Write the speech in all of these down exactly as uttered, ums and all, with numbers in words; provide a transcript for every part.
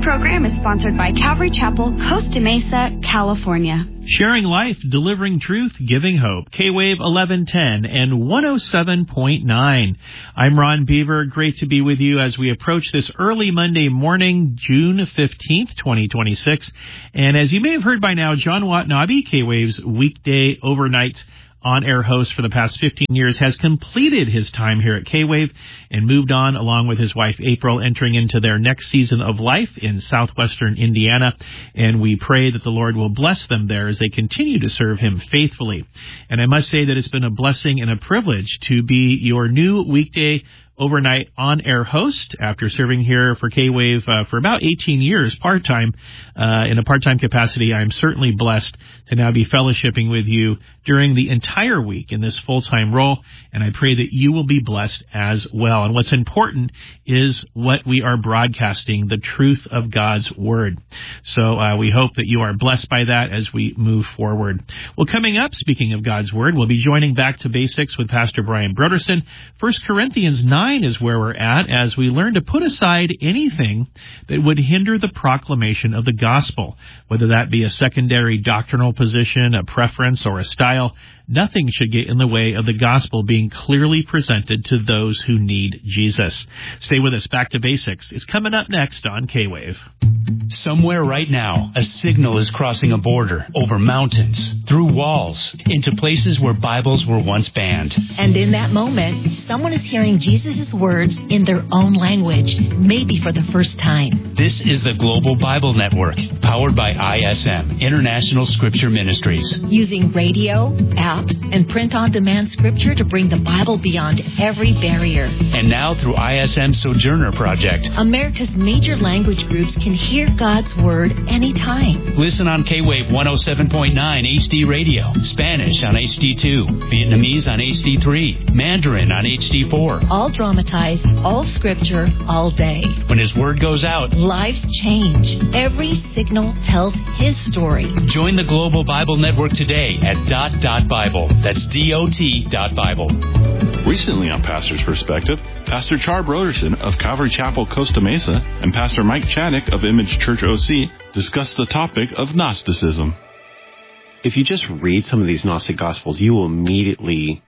program is sponsored by Calvary Chapel, Costa Mesa, California. Sharing life, delivering truth, giving hope. K-Wave eleven ten and one oh seven point nine. I'm Ron Beaver. Great to be with you as we approach this early Monday morning, June fifteenth, twenty twenty-six. And as you may have heard by now, John Watanabe, K-Wave's weekday overnight on-air host for the past fifteen years, has completed his time here at K-Wave and moved on along with his wife April, entering into their next season of life in southwestern Indiana. And we pray that the Lord will bless them there as they continue to serve him faithfully. And I must say that it's been a blessing and a privilege to be your new weekday overnight on-air host after serving here for K-Wave uh, for about eighteen years, part-time, uh, in a part-time capacity. I'm certainly blessed to now be fellowshipping with you during the entire week in this full-time role, and I pray that you will be blessed as well. And what's important is what we are broadcasting, the truth of God's Word. So uh, we hope that you are blessed by that as we move forward. Well, coming up, speaking of God's Word, we'll be joining Back to Basics with Pastor Brian Broderson. First Corinthians nine is where we're at as we learn to put aside anything that would hinder the proclamation of the gospel, whether that be a secondary doctrinal position, a preference, or a style. Nothing should get in the way of the gospel being clearly presented to those who need Jesus. Stay with us. Back to Basics is coming up next on K-Wave. Somewhere right now, a signal is crossing a border, over mountains, through walls, into places where Bibles were once banned. And in that moment, someone is hearing Jesus' words in their own language, maybe for the first time. This is the Global Bible Network, powered by I S M, International Scripture Ministries. Using radio, apps, and print-on-demand scripture to bring the Bible beyond every barrier. And now through I S M Sojourner Project, America's major language groups can hear God's Word anytime. Listen on K-Wave one oh seven point nine H D Radio, Spanish on H D two, Vietnamese on H D three, Mandarin on H D four. All dramatized, all scripture, all day. When His Word goes out, lives change. Every signal tells His story. Join the Global Bible Network today at dot dot Bible. That's D O T dot Bible. Recently on Pastor's Perspective, Pastor Char Broderson of Calvary Chapel, Costa Mesa, and Pastor Mike Chaddick of Image Church O C discuss the topic of Gnosticism. If you just read some of these Gnostic Gospels, you will immediately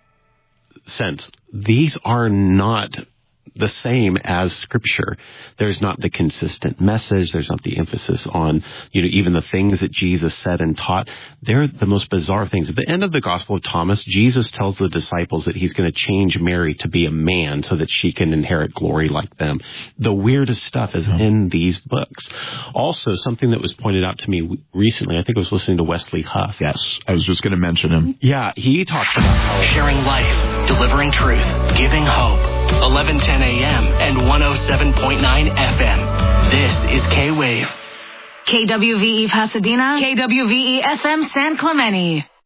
sense these are not the same as Scripture. There's not the consistent message. There's not the emphasis on, you know, even the things that Jesus said and taught. They're the most bizarre things. At the end of the Gospel of Thomas, Jesus tells the disciples that he's going to change Mary to be a man so that she can inherit glory like them. The weirdest stuff is in these books. Also, something that was pointed out to me recently, I think I was listening to Wesley Huff. Yes, I was just going to mention him. Yeah, he talks about how... Sharing life, delivering truth, giving hope. eleven ten a.m. and one oh seven point nine F M. This is K-Wave. K W V E Pasadena, K W V E F M San Clemente.